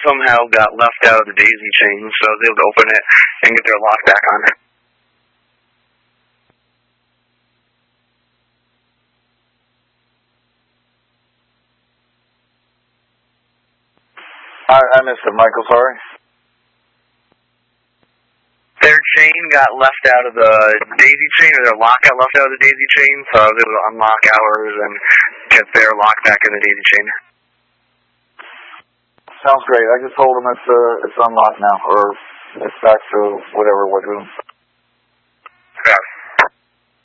somehow got left out of the daisy chain, so I was able to open it and get their lock back on it. I missed it, Michael, sorry. Their chain got left out of the daisy chain, or their lock got left out of the daisy chain, so I was able to unlock ours and get their lock back in the daisy chain. Sounds great. I just told them it's unlocked now, or it's back to whatever we're doing.